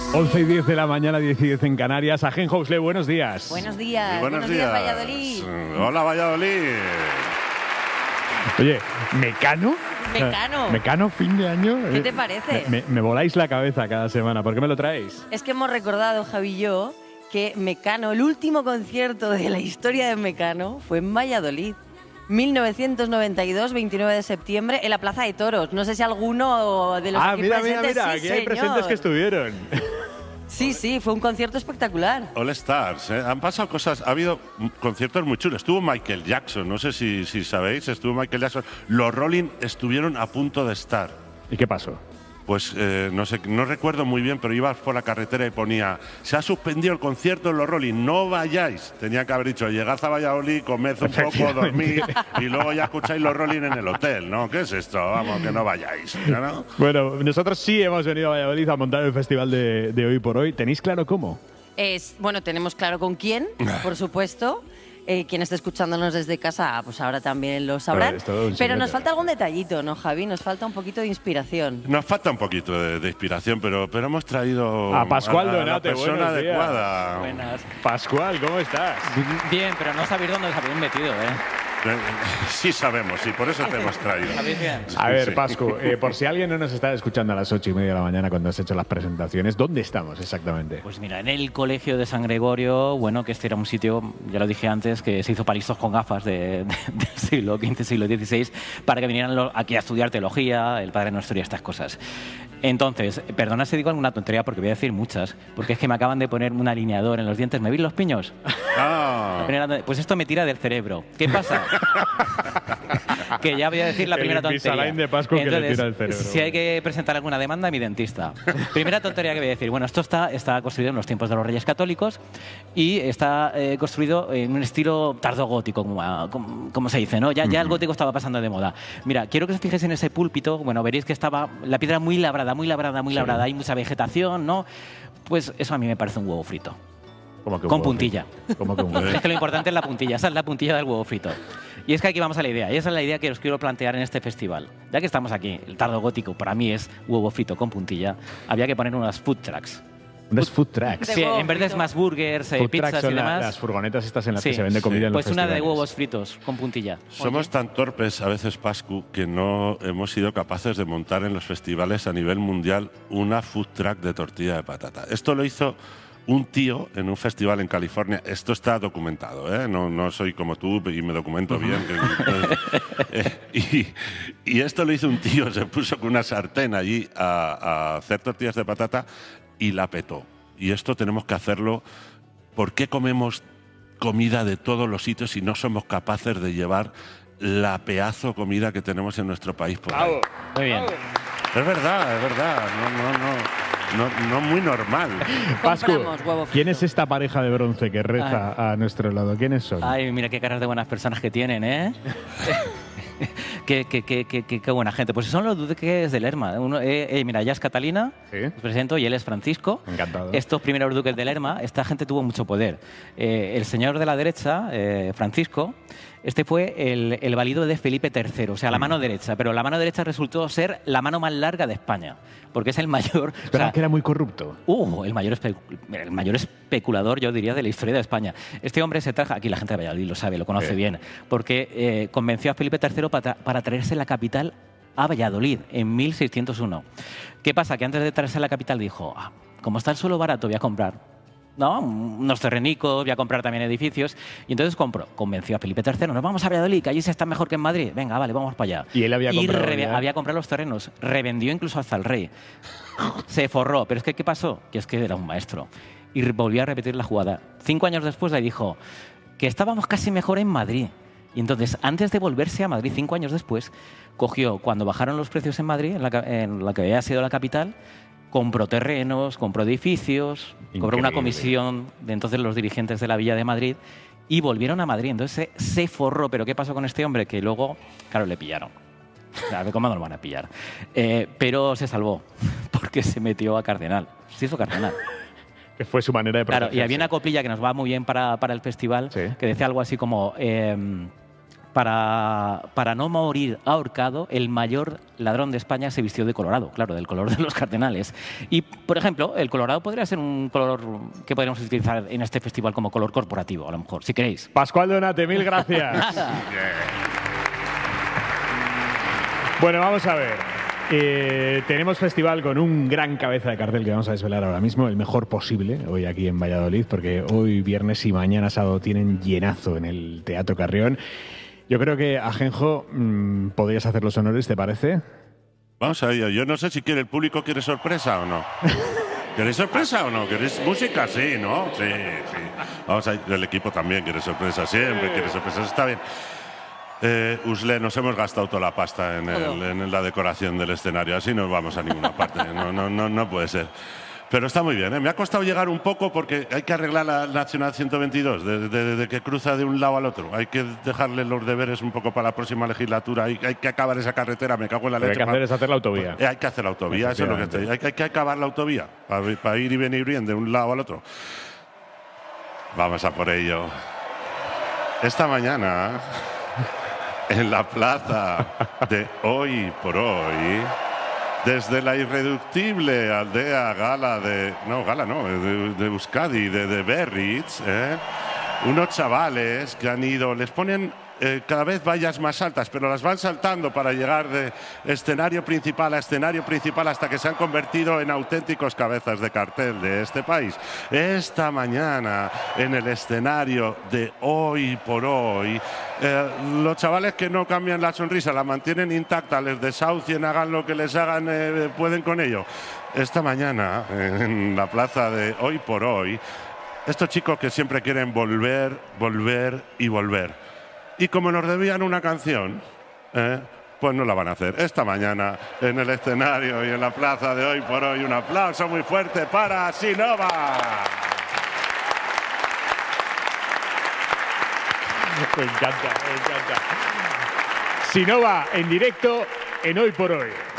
11:10 de la mañana, 10:10 en Canarias. Agen Housley, buenos días. Buenos días. Muy buenos días, Valladolid. Hola, Valladolid. Oye, ¿Mecano? Mecano. ¿Mecano fin de año? ¿Qué te parece? Me voláis la cabeza cada semana. ¿Por qué me lo traéis? Es que hemos recordado, Javi y yo, que Mecano, el último concierto de la historia de Mecano, fue en Valladolid. 1992, 29 de septiembre, en la Plaza de Toros. No sé si alguno de los aquí presentes... Mira, aquí hay presentes que estuvieron. Sí, fue un concierto espectacular. All Stars, ¿eh? Han pasado cosas, ha habido conciertos muy chulos. Estuvo Michael Jackson, no sé si sabéis, estuvo Michael Jackson. Los Rolling estuvieron a punto de estar. ¿Y qué pasó? Pues no sé, no recuerdo muy bien, pero ibas por la carretera y ponía: se ha suspendido el concierto en los Rolling, no vayáis. Tenía que haber dicho: llegad a Valladolid, comed un poco, dormid y luego ya escucháis los Rolling en el hotel, ¿no? ¿Qué es esto? Vamos, que no vayáis, ¿no? Bueno, nosotros sí hemos venido a Valladolid a montar el festival de Hoy por Hoy. ¿Tenéis claro cómo? Bueno, tenemos claro con quién, por supuesto. Quien esté escuchándonos desde casa, pues ahora también lo sabrán. Pero nos falta algún detallito, ¿no, Javi? Nos falta un poquito de inspiración. Nos falta un poquito de inspiración, pero hemos traído a Pascual a la Donate, persona adecuada. Buenas. Pascual, ¿cómo estás? Bien, pero no sabéis dónde os habéis metido, ¿eh? Sí sabemos, sí, por eso te hemos traído. A ver, Sí. Pascu, por si alguien no nos está escuchando a las 8:30 de la mañana cuando has hecho las presentaciones, ¿dónde estamos exactamente? Pues mira, en el colegio de San Gregorio, bueno, que este era un sitio, ya lo dije antes, que se hizo para listos con gafas del siglo XV, siglo XVI, para que vinieran aquí a estudiar teología, el Padre Nuestro y estas cosas. Entonces, perdona si digo alguna tontería porque voy a decir muchas, porque es que me acaban de poner un alineador en los dientes. ¿Me veis los piños? Ah. Pues esto me tira del cerebro. ¿Qué pasa? Que ya voy a decir la primera tontería. Invisalign de Pascu que le tira el cerebro. Si hay que presentar alguna demanda, a mi dentista. Primera tontería que voy a decir. Bueno, esto está construido en los tiempos de los Reyes Católicos y está construido en un estilo tardogótico, como se dice, ¿no? Ya el gótico estaba pasando de moda. Mira, quiero que os fijéis en ese púlpito. Bueno, veréis que estaba la piedra muy labrada, hay mucha vegetación, ¿no? Pues eso a mí me parece un huevo frito. ¿Cómo que con puntilla. ¿Cómo que un huevo? Es que lo importante es la puntilla, esa es la puntilla del huevo frito. Y es que aquí vamos a la idea, y esa es la idea que os quiero plantear en este festival. Ya que estamos aquí, el tardo gótico para mí es huevo frito con puntilla, había que poner unas food trucks. Unas food trucks. Sí, en vez de smash burgers, pizzas y demás. Las furgonetas estas en las que se vende comida en los pues una festivales. de huevos fritos con puntilla. Somos tan torpes a veces, Pascu, que no hemos sido capaces de montar en los festivales a nivel mundial una food truck de tortilla de patata. Esto lo hizo un tío en un festival en California. Esto está documentado, ¿eh? No soy como tú y me documento bien. Y esto lo hizo un tío, se puso con una sartén allí a hacer tortillas de patata y la petó. Y esto tenemos que hacerlo. ¿Por qué comemos comida de todos los sitios si no somos capaces de llevar la pedazo comida que tenemos en nuestro país por ahí? Muy bien. Es verdad. No muy normal. Pascu, huevo ¿quién frito. es esta pareja de bronce que reza a nuestro lado? ¿Quiénes son? Ay, mira qué caras de buenas personas que tienen, ¿eh? Qué buena gente. Pues son los duques de Lerma. Mira, ella es Catalina, Sí. os presento, y él es Francisco. Encantado. Estos primeros duques de Lerma, esta gente tuvo mucho poder. El señor de la derecha, Francisco, este fue el valido de Felipe III, o sea, la mano derecha. Pero la mano derecha resultó ser la mano más larga de España, porque es el mayor... Espera, que era muy corrupto. El mayor especulador, yo diría, de la historia de España. Este hombre se trajo, aquí la gente de Valladolid lo sabe, lo conoce bien, porque convenció a Felipe III para traerse la capital a Valladolid en 1601. ¿Qué pasa? Que antes de traerse la capital dijo, como está el suelo barato, voy a comprar unos terrenicos, voy a comprar también edificios. Y entonces convenció a Felipe III, nos vamos a Valladolid, que allí se está mejor que en Madrid. Venga, vale, vamos para allá. Y él había comprado había comprado los terrenos, revendió incluso hasta el rey. Se forró, pero es que ¿qué pasó? Que es que era un maestro. Y volvió a repetir la jugada. 5 años después le dijo que estábamos casi mejor en Madrid. Y entonces, antes de volverse a Madrid, 5 años después, cogió, cuando bajaron los precios en Madrid, en la que había sido la capital, compró terrenos, compró edificios, cobró una comisión de entonces los dirigentes de la Villa de Madrid y volvieron a Madrid. Entonces se forró. ¿Pero qué pasó con este hombre? Que luego, claro, le pillaron. A ver cómo nos van a pillar. Pero se salvó porque se metió a cardenal. Se hizo cardenal. Que fue su manera de protegerse. Claro, y había una coplilla que nos va muy bien para el festival, Sí. que decía algo así como... para no morir ahorcado, el mayor ladrón de España se vistió de colorado, claro, del color de los cardenales. Y, por ejemplo, el colorado podría ser un color que podríamos utilizar en este festival como color corporativo, a lo mejor, si queréis. Pascual Donate, mil gracias. Bueno, vamos a ver. Tenemos festival con un gran cabeza de cartel que vamos a desvelar ahora mismo, el mejor posible, hoy aquí en Valladolid, porque hoy viernes y mañana sábado tienen llenazo en el Teatro Carrión. Yo creo que, Ajenjo, podrías hacer los honores, ¿te parece? Vamos a ello. Yo no sé si el público quiere sorpresa o no. ¿Queréis sorpresa o no? ¿Queréis música? Sí, ¿no? Sí, sí. Vamos a ir. El equipo también quiere sorpresa, siempre quiere sorpresa. Está bien. Usle, nos hemos gastado toda la pasta en la decoración del escenario. Así no vamos a ninguna parte. No puede ser. Pero está muy bien, ¿eh? Me ha costado llegar un poco porque hay que arreglar la Nacional 122, de que cruza de un lado al otro. Hay que dejarle los deberes un poco para la próxima legislatura. Hay que acabar esa carretera, me cago en la leche. Lo que hay que hacer es hacer la autovía. Hay que hacer la autovía, eso es lo que estoy. Hay que acabar la autovía para ir y venir bien de un lado al otro. Vamos a por ello. Esta mañana, en la plaza de Hoy por Hoy, desde la irreductible aldea de Euskadi, de Berriz, unos chavales que han ido, les ponen cada vez vallas más altas, pero las van saltando para llegar de escenario principal a escenario principal hasta que se han convertido en auténticos cabezas de cartel de este país. Esta mañana, en el escenario de Hoy por Hoy, los chavales que no cambian la sonrisa, la mantienen intacta, les desahucien, hagan lo que les hagan, pueden con ello. Esta mañana, en la plaza de Hoy por Hoy, estos chicos que siempre quieren volver, volver y volver. Y como nos debían una canción, pues no la van a hacer. Esta mañana, en el escenario y en la plaza de Hoy por Hoy, un aplauso muy fuerte para Sinova. Me encanta. Sinova, en directo, en Hoy por Hoy.